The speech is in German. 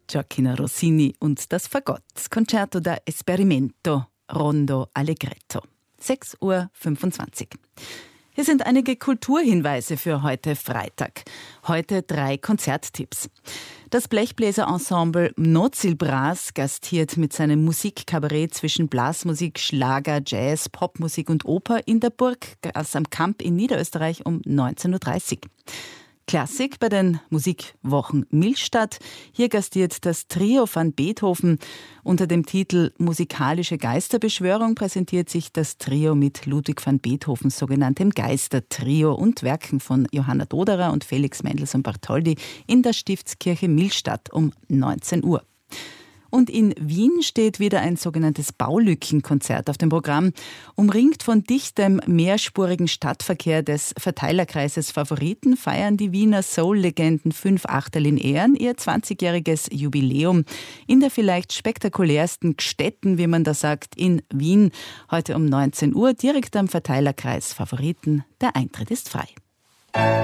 Gioacchino Rossini und das Fagott, Concerto da Esperimento, Rondo Allegretto. 6:25 Uhr. Hier sind einige Kulturhinweise für heute Freitag. Heute 3 Konzerttipps. Das Blechbläserensemble Mnozil-Bras gastiert mit seinem Musikkabarett zwischen Blasmusik, Schlager, Jazz, Popmusik und Oper in der Burg Gras am Kamp in Niederösterreich um 19:30 Uhr. Klassik bei den Musikwochen Millstatt. Hier gastiert das Trio van Beethoven. Unter dem Titel Musikalische Geisterbeschwörung präsentiert sich das Trio mit Ludwig van Beethovens sogenanntem Geistertrio und Werken von Johanna Doderer und Felix Mendelssohn Bartholdy in der Stiftskirche Millstatt um 19 Uhr. Und in Wien steht wieder ein sogenanntes Baulückenkonzert auf dem Programm. Umringt von dichtem, mehrspurigen Stadtverkehr des Verteilerkreises Favoriten feiern die Wiener Soul-Legenden 5 Achtel in Ehren ihr 20-jähriges Jubiläum in der vielleicht spektakulärsten Gstetten, wie man da sagt, in Wien. Heute um 19 Uhr direkt am Verteilerkreis Favoriten. Der Eintritt ist frei.